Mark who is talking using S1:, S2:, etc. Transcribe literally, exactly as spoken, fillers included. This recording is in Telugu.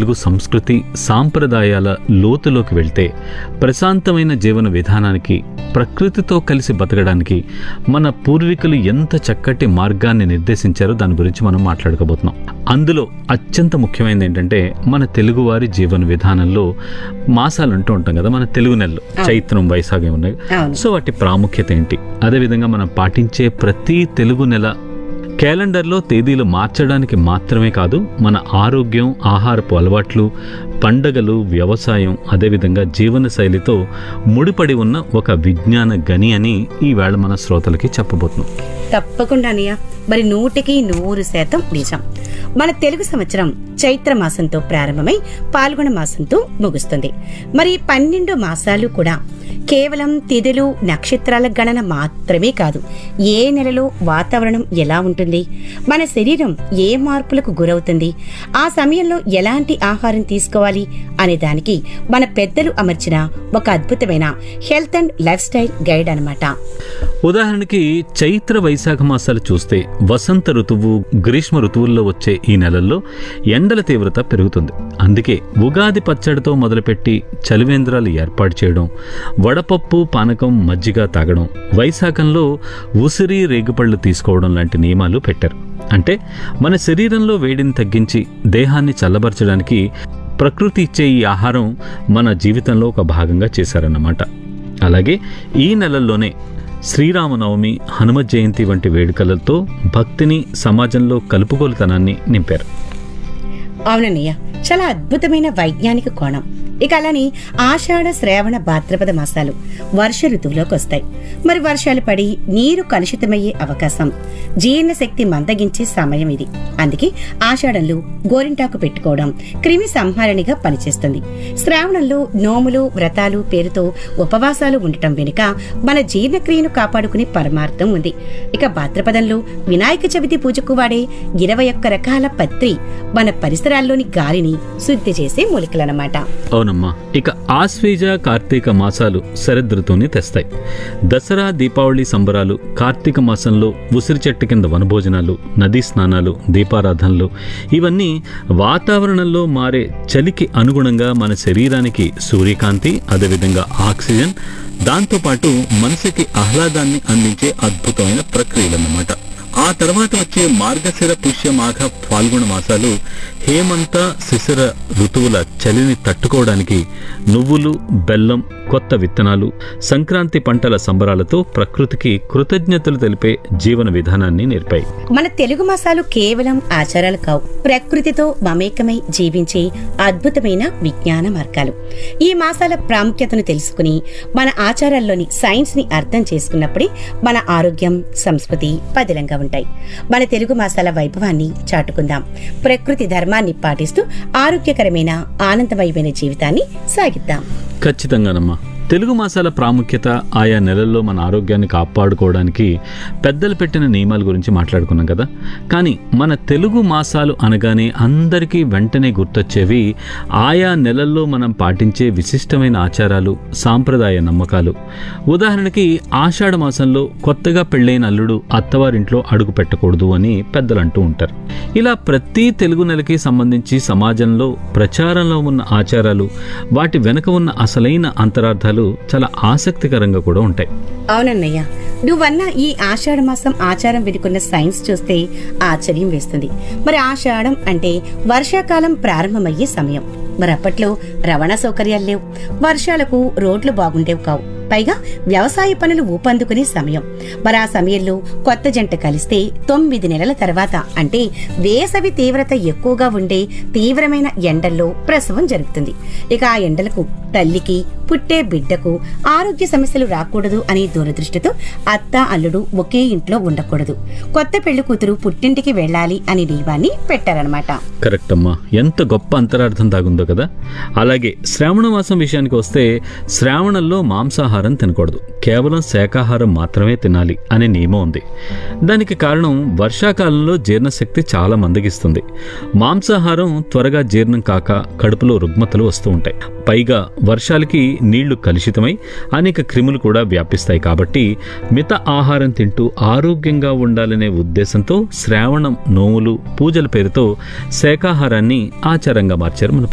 S1: తెలుగు సంస్కృతి సాంప్రదాయాల లోతులోకి వెళ్తే ప్రశాంతమైన జీవన విధానానికి, ప్రకృతితో కలిసి బతకడానికి మన పూర్వీకులు ఎంత చక్కటి మార్గాన్ని నిర్దేశించారో దాని గురించి మనం మాట్లాడుకోబోతున్నాం. అందులో అత్యంత ముఖ్యమైనది ఏంటంటే మన తెలుగువారి జీవన విధానంలో మాసాలు అంటూ ఉంటాం కదా, మన తెలుగు నెలలు చైత్రం, వైశాఖం ఉన్నాయి. సో వాటి ప్రాముఖ్యత ఏంటి, అదేవిధంగా మనం పాటించే ప్రతి తెలుగు నెల క్యాలెండర్లో తేదీలు మార్చడానికి మాత్రమే కాదు, మన ఆరోగ్యం, ఆహారపు అలవాట్లు, పండగలు, వ్యవసాయం, అదేవిధంగా జీవనశైలితో ముడిపడి ఉన్న ఒక విజ్ఞాన గని అని ఈవేళ మన శ్రోతలకి చెప్పబోతున్నాం.
S2: తప్పకుండా అన్నయ్య, మరి నూటికి నూరు శాతం నిజం. మన తెలుగు సంవత్సరం చైత్ర మాసంతో ప్రారంభమై పాల్గొన మాసంతో ముగుస్తుంది. మరి పన్నెండు మాసాలు కూడా కేవలం తిథులు, నక్షత్రాల గణన మాత్రమే కాదు, ఏ నెలలో వాతావరణం ఎలా ఉంటుంది, మన శరీరం ఏ మార్పులకు గురవుతుంది, ఆ సమయంలో ఎలాంటి ఆహారం తీసుకోవాలి అనే దానికి మన పెద్దలు అమర్చిన ఒక అద్భుతమైన health and life style guide అన్నమాట.
S1: ఉదాహరణకి చైత్ర, వైశాఖ మాసాలు చూస్తే వసంత ఋతువు, గ్రీష్మ ఋతువుల్లో వచ్చే ఈ నెలల్లో ఎండల తీవ్రత పెరుగుతుంది. అందుకే ఉగాది పచ్చడితో మొదలుపెట్టి చలివేంద్రాలు ఏర్పాటు చేయడం, వడపప్పు, పానకం, మజ్జిగ తాగడం, వైశాఖంలో ఉసిరి, రేగుపళ్ళు తీసుకోవడం లాంటి నియమాలు పెట్టారు. అంటే మన శరీరంలో వేడిని తగ్గించి దేహాన్ని చల్లబరచడానికి ప్రకృతి ఇచ్చే ఈ ఆహారం మన జీవితంలో ఒక భాగంగా చేశారన్నమాట. అలాగే ఈ నెలల్లోనే శ్రీరామనవమి, హనుమ జయంతి వంటి వేడుకలతో భక్తిని, సమాజంలో కలుపుకోలుతనాన్ని నింపారు.
S2: అవునన్నయ్య, చాలా అద్భుతమైన వైజ్ఞానిక కోణం. ఇక అలానే ఆషాఢ, శ్రావణ, భాద్రపద మాసాలు వర్ష ఋతువులోకి వస్తాయి. మరి వర్షాలు పడి నీరు కలుషితమయ్యే అవకాశం, జీర్ణశక్తి మందగించే సమయం ఇది. అందుకే ఆషాఢంలో గోరింటాకు పెట్టుకోవడం క్రిమి సంహారణిగా పనిచేస్తుంది. శ్రావణంలో నోములు, వ్రతాలు పేరుతో ఉపవాసాలు ఉండటం వెనుక మన జీర్ణక్రియను కాపాడుకునే పరమార్థం ఉంది. ఇక భాద్రపదంలో వినాయక చవితి పూజకు వాడే ఇరవై ఒక్క రకాల పత్రి మన పరిసరాల్లోని గాలిని శుద్ధి చేసే మూలికలన్నమాట.
S1: అవునమ్మా. ఇక ఆశ్వీజ, కార్తీక మాసాలు శరదృతువుని తెస్తాయి. దసరా, దీపావళి సంబరాలు కార్తీక మాసంలో ఉసిరి చెట్టు కింద వనభోజనాలు, నదీ స్నానాలు, దీపారాధనలు, ఇవన్నీ వాతావరణంలో మారే చలికి అనుగుణంగా మన శరీరానికి సూర్యకాంతి, అదేవిధంగా ఆక్సిజన్, దాంతోపాటు మనసుకి ఆహ్లాదాన్ని అందించే అద్భుతమైన ప్రక్రియలన్నమాట. ఆ తర్వాత వచ్చే మార్గశిర, పుష్య, మాఘ, ఫాల్గుణ మాసాలు హేమంత, శిశిర ఋతువుల చలిని తట్టుకోవడానికి నువ్వులు, బెల్లం, కొత్త విత్తనాలు, సంక్రాంతి పంటల సంబరాలతో ప్రకృతికి కృతజ్ఞతలు తెలిపే జీవన విధానాన్ని నేర్పాయి.
S2: మన తెలుగు మాసాలు కేవలం ఆచారాలు కావు, ప్రకృతితో మమేకమై జీవించే అద్భుతమైన విజ్ఞాన మార్గాలు. ఈ మాసాల ప్రాముఖ్యతను తెలుసుకుని మన ఆచారాల్లోని సైన్స్ ని అర్థం చేసుకున్నప్పుడే మన ఆరోగ్యం, సంస్కృతి పదిలంగా ఉంటాయి. మన తెలుగు మాసాల వైభవాన్ని చాటుకుందాం. ప్రకృతి ధర్మాన్ని పాటిస్తూ ఆరోగ్యకరమైన, ఆనందమయమైన జీవితాన్ని సాగిద్దాం.
S1: ఖచ్చితంగానమ్మా. తెలుగు మాసాల ప్రాముఖ్యత, ఆయా నెలల్లో మన ఆరోగ్యాన్ని కాపాడుకోవడానికి పెద్దలు పెట్టిన నియమాల గురించి మాట్లాడుకున్నాం కదా. కానీ మన తెలుగు మాసాలు అనగానే అందరికీ వెంటనే గుర్తొచ్చేవి ఆయా నెలల్లో మనం పాటించే విశిష్టమైన ఆచారాలు, సాంప్రదాయ నమ్మకాలు. ఉదాహరణకి ఆషాఢ మాసంలో కొత్తగా పెళ్ళైన అల్లుడు అత్తవారింట్లో అడుగు పెట్టకూడదు అని పెద్దలు అంటూ ఉంటారు. ఇలా ప్రతి తెలుగు నెలకి సంబంధించి సమాజంలో ప్రచారంలో ఉన్న ఆచారాలు, వాటి వెనుక ఉన్న అసలైన అంతరార్థాలు చాలా ఆసక్తికరంగా కూడా ఉంటాయి.
S2: అవునన్నయ్య, నువ్వన్న ఈ ఆషాఢ మాసం ఆచారం వెనుకున్న సైన్స్ చూస్తే ఆశ్చర్యం వేస్తుంది. మరి ఆషాఢం అంటే వర్షాకాలం ప్రారంభమయ్యే సమయం. మరి అప్పట్లో రవాణా సౌకర్యాలు లేవు, వర్షాలకు రోడ్లు బాగుండేవి కావు, పైగా వ్యవసాయ పనులు ఊపందుకునే సమయం. మరి ఆ సమయంలో కొత్త జంట కలిస్తే తొమ్మిది నెలల తర్వాత, అంటే వేసవి తీవ్రత ఎక్కువగా ఉండే తీవ్రమైన ఎండల్లో ప్రసవం జరుగుతుంది. ఇక ఆ ఎండలకు తల్లికి, పుట్టే బిడ్డకు ఆరోగ్య సమస్యలు రాకూడదు అనే దూరదృష్టితో అత్త, అల్లుడు ఒకే ఇంట్లో ఉండకూడదు, కొత్త పెళ్లి కూతురు పుట్టింటికి వెళ్లాలి అనే నియమాన్ని పెట్టారనమాట.
S1: కరెక్ట్ అమ్మా, ఎంత గొప్ప అంతరార్థం దాగుందో కదా. అలాగే శ్రావణ మాసం విషయానికి వస్తే శ్రావణంలో మాంసాహారం తినకూడదు, కేవలం శాకాహారం మాత్రమే తినాలి అనే నియమం ఉంది. దానికి కారణం వర్షాకాలంలో జీర్ణశక్తి చాలా మందగిస్తుంది. మాంసాహారం త్వరగా జీర్ణం కాక కడుపులో రుగ్మతలు వస్తూ ఉంటాయి. పైగా వర్షాలకి నీళ్లు కలుషితమై అనేక క్రిములు కూడా వ్యాపిస్తాయి. కాబట్టి మిత ఆహారం తింటూ ఆరోగ్యంగా ఉండాలనే ఉద్దేశంతో శ్రావణం నోములు, పూజల పేరుతో శాకాహారాన్ని ఆచారంగా మార్చారు మన